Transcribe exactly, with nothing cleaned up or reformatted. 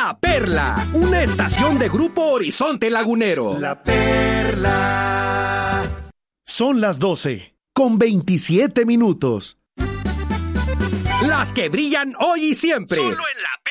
La Perla, una estación de Grupo Horizonte Lagunero. La Perla. Son las doce, con veintisiete minutos. Las que brillan hoy y siempre. Solo en La Perla.